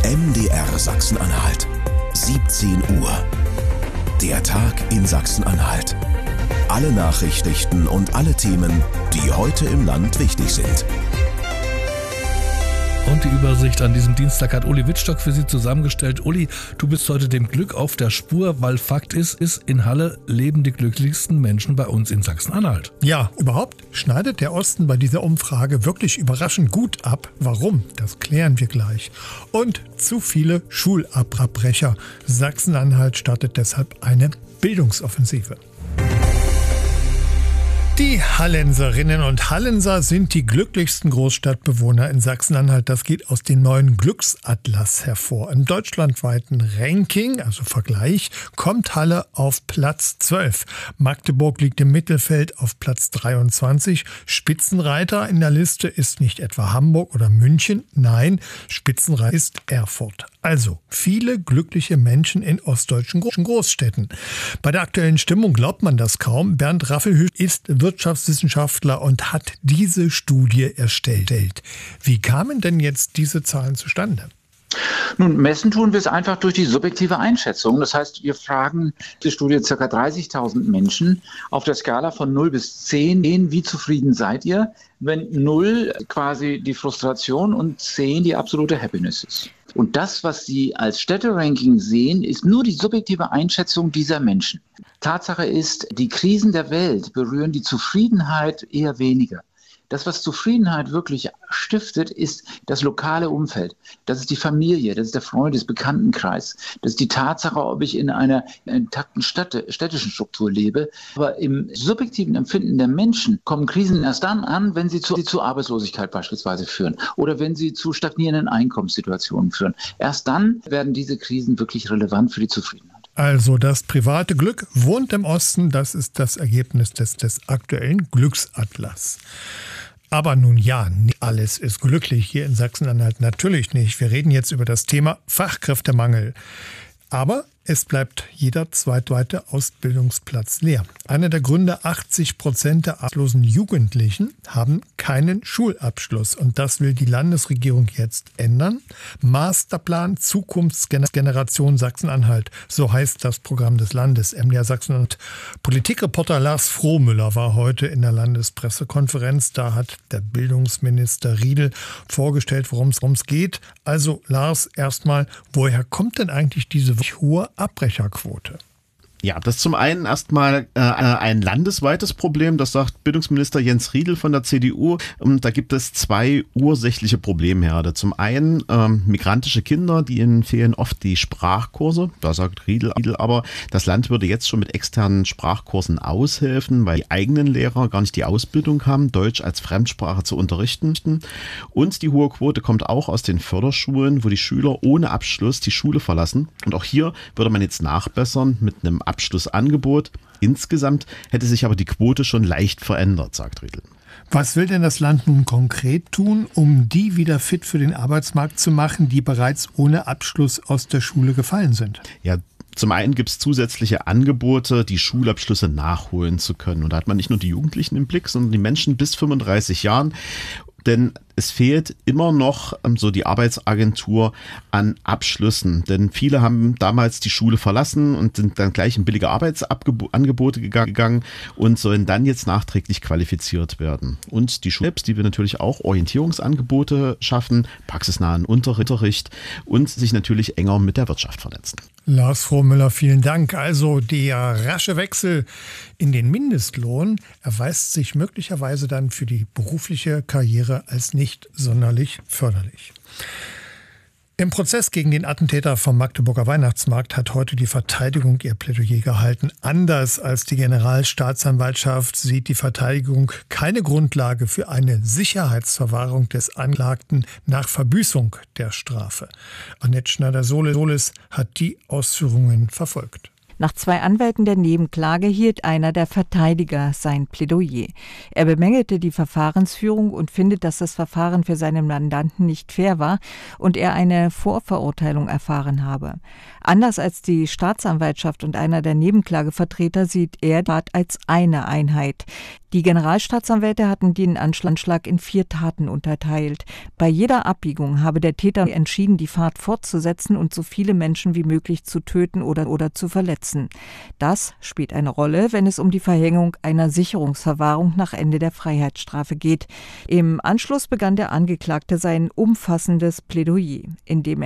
MDR Sachsen-Anhalt. 17 Uhr. Der Tag in Sachsen-Anhalt. Alle Nachrichten und alle Themen, die heute im Land wichtig sind. Und die Übersicht an diesem Dienstag hat Uli Wittstock für Sie zusammengestellt. Uli, du bist heute dem Glück auf der Spur, weil Fakt ist, in Halle leben die glücklichsten Menschen bei uns in Sachsen-Anhalt. Ja, überhaupt schneidet der Osten bei dieser Umfrage wirklich überraschend gut ab. Warum? Das klären wir gleich. Und zu viele Schulabbrecher. Sachsen-Anhalt startet deshalb eine Bildungsoffensive. Die Hallenserinnen und Hallenser sind die glücklichsten Großstadtbewohner in Sachsen-Anhalt. Das geht aus dem neuen Glücksatlas hervor. Im deutschlandweiten Ranking, also Vergleich, kommt Halle auf Platz 12. Magdeburg liegt im Mittelfeld auf Platz 23. Spitzenreiter in der Liste ist nicht etwa Hamburg oder München. Nein, Spitzenreiter ist Erfurt. Also viele glückliche Menschen in ostdeutschen Großstädten. Bei der aktuellen Stimmung glaubt man das kaum. Bernd Raffelhüsch ist Wirtschaftswissenschaftler und hat diese Studie erstellt. Wie kamen denn jetzt diese Zahlen zustande? Nun, messen tun wir es einfach durch die subjektive Einschätzung. Das heißt, wir fragen die Studie ca. 30.000 Menschen auf der Skala von 0 bis 10. Wie zufrieden seid ihr, wenn 0 quasi die Frustration und 10 die absolute Happiness ist? Und das, was Sie als Städteranking sehen, ist nur die subjektive Einschätzung dieser Menschen. Tatsache ist, die Krisen der Welt berühren die Zufriedenheit eher weniger. Das, was Zufriedenheit wirklich stiftet, ist das lokale Umfeld. Das ist die Familie, das ist der Freundes-, Bekanntenkreis. Das ist die Tatsache, ob ich in einer intakten städtischen Struktur lebe. Aber im subjektiven Empfinden der Menschen kommen Krisen erst dann an, wenn sie zu Arbeitslosigkeit beispielsweise führen oder wenn sie zu stagnierenden Einkommenssituationen führen. Erst dann werden diese Krisen wirklich relevant für die Zufriedenheit. Also das private Glück wohnt im Osten, das ist das Ergebnis des aktuellen Glücksatlas. Aber nun ja, nicht alles ist glücklich hier in Sachsen-Anhalt, natürlich nicht. Wir reden jetzt über das Thema Fachkräftemangel. Aber es bleibt jeder zweite Ausbildungsplatz leer. Einer der Gründe: 80% der arbeitslosen Jugendlichen haben keinen Schulabschluss. Und das will die Landesregierung jetzt ändern. Masterplan Zukunftsgeneration Sachsen-Anhalt. So heißt das Programm des Landes. MDR Sachsen-Anhalt. Politikreporter Lars Frohmüller war heute in der Landespressekonferenz. Da hat der Bildungsminister Riedl vorgestellt, worum es geht. Also Lars, erstmal, woher kommt denn eigentlich diese hohe Abbrecherquote? Ja, das ist zum einen erstmal ein landesweites Problem, das sagt Bildungsminister Jens Riedl von der CDU. Da gibt es 2 ursächliche Problemherde. Zum einen migrantische Kinder, denen fehlen oft die Sprachkurse. Da sagt Riedl aber, das Land würde jetzt schon mit externen Sprachkursen aushelfen, weil die eigenen Lehrer gar nicht die Ausbildung haben, Deutsch als Fremdsprache zu unterrichten. Und die hohe Quote kommt auch aus den Förderschulen, wo die Schüler ohne Abschluss die Schule verlassen. Und auch hier würde man jetzt nachbessern mit einem Abschlussangebot. Insgesamt hätte sich aber die Quote schon leicht verändert, sagt Riedl. Was will denn das Land nun konkret tun, um die wieder fit für den Arbeitsmarkt zu machen, die bereits ohne Abschluss aus der Schule gefallen sind? Ja, zum einen gibt es zusätzliche Angebote, die Schulabschlüsse nachholen zu können. Und da hat man nicht nur die Jugendlichen im Blick, sondern die Menschen bis 35 Jahren. Denn es fehlt immer noch so die Arbeitsagentur an Abschlüssen. Denn viele haben damals die Schule verlassen und sind dann gleich in billige Arbeitsangebote gegangen und sollen dann jetzt nachträglich qualifiziert werden. Und die Schule selbst, die will natürlich auch Orientierungsangebote schaffen, praxisnahen Unterricht und sich natürlich enger mit der Wirtschaft vernetzen. Lars Frohmüller, vielen Dank. Also der rasche Wechsel in den Mindestlohn erweist sich möglicherweise dann für die berufliche Karriere als nicht sonderlich förderlich. Im Prozess gegen den Attentäter vom Magdeburger Weihnachtsmarkt hat heute die Verteidigung ihr Plädoyer gehalten. Anders als die Generalstaatsanwaltschaft sieht die Verteidigung keine Grundlage für eine Sicherheitsverwahrung des Angeklagten nach Verbüßung der Strafe. Annette Schneider-Solis hat die Ausführungen verfolgt. Nach 2 Anwälten der Nebenklage hielt einer der Verteidiger sein Plädoyer. Er bemängelte die Verfahrensführung und findet, dass das Verfahren für seinen Mandanten nicht fair war und er eine Vorverurteilung erfahren habe. Anders als die Staatsanwaltschaft und einer der Nebenklagevertreter sieht er die Tat als eine Einheit. Die Generalstaatsanwälte hatten den Anschlag in 4 Taten unterteilt. Bei jeder Abbiegung habe der Täter entschieden, die Fahrt fortzusetzen und so viele Menschen wie möglich zu töten oder zu verletzen. Das spielt eine Rolle, wenn es um die Verhängung einer Sicherungsverwahrung nach Ende der Freiheitsstrafe geht. Im Anschluss begann der Angeklagte sein umfassendes Plädoyer, in dem